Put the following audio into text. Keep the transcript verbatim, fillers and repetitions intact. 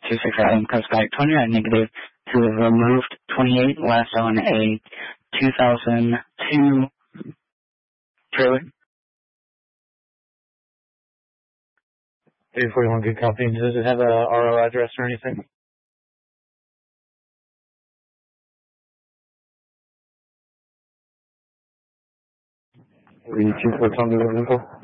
two six Adam Coast Guide twenty at negative to have removed twenty-eight last on a two thousand two trailer. three forty-one, good copy. Does it have a R O address or anything? three two four, tell me the info.